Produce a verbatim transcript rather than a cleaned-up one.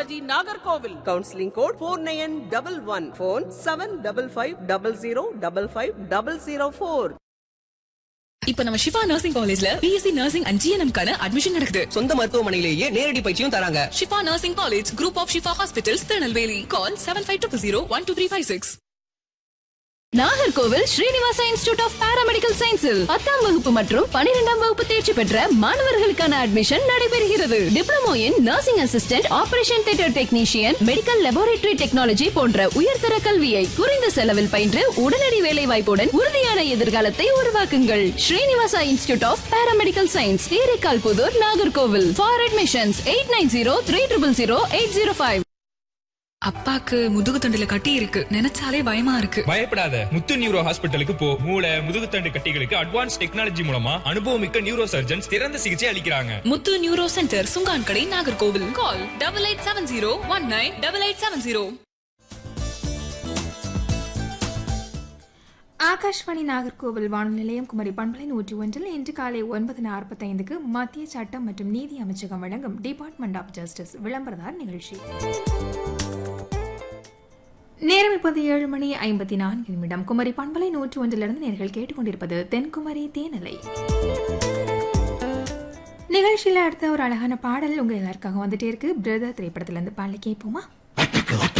Balaji, Nagercoil. Counselling code four nine double one. Phone seven double five double zero double five double zero four. இப்ப நம்ம Shifa nursing காலேஜ்ல BSc nursing and GNM கான admission நடக்குது. சொந்த மருத்துவமனையிலேயே நேரடி பயிற்சியும் தராங்க. Shifa nursing college, group of Shifa hospitals, Tirunelveli. Call seven five two zero one two three five six. Nagercoil Srinivasa institute of paramedical சயின்ஸில் பத்தாம் வகுப்பு மற்றும் பனிரெண்டாம் வகுப்பு தேர்ச்சி பெற்ற மாணவர்களுக்கான அட்மிஷன் நடைபெறுகிறது. Diploma in nursing assistant, operation theatre technician, medical laboratory technology போன்ற உயர்தர கல்வியை குறைந்த செலவில் பயின்று உடனடி வேலை வாய்ப்புடன் உறுதியான எதிர்காலத்தை உருவாக்குங்கள். Srinivasa institute of paramedical science, Theraikkal Pudur, Nagercoil. For admissions eight nine zero three triple zero eight zero five. அப்பாக்கு முதுகு தண்டுல கட்டி இருக்கு, நினைச்சாலே பயமா இருக்கு. பயப்படாத, முத்து நியூரோ ஹாஸ்பிட்டலுக்கு போ. மூளை முதுகுத்தண்டு கட்டிகளுக்கு அட்வான்ஸ் டெக்னாலஜி மூலமா அனுபவமிக்க நியூரோ சர்ஜன்ஸ் சிறந்த சிகிச்சை அளிக்கிறாங்க. முத்து நியூரோ சென்டர், சுங்கான் கடை, Nagercoil. Call double eight seven zero one nine double eight seven zero. Akashvani Nagercoil வானொலி நிலையம் குமரி பண்பலை நூற்றி ஒன்றில் இன்று காலை ஒன்பது நாற்பத்தைந்துக்கு மத்திய சட்டம் மற்றும் நீதி அமைச்சகம் வழங்கும் டிபார்ட்மெண்ட் ஆஃப் ஜஸ்டிஸ் விளம்பரதார் நிகழ்ச்சி. நேரம் இப்போது ஏழு மணி ஐம்பத்தி நான்கு நிமிடம். குமரி பண்பலை நூற்றி ஒன்றிலிருந்து நேர்கள் கேட்டுக்கொண்டிருப்பது தென்குமரி தேனலை நிகழ்ச்சியில். அடுத்த ஒரு அழகான பாடல் உங்க எல்லாருக்காக வந்துட்டே இருக்கு. பிரதர் திரைப்படத்திலிருந்து பாடலை கேட்போமா?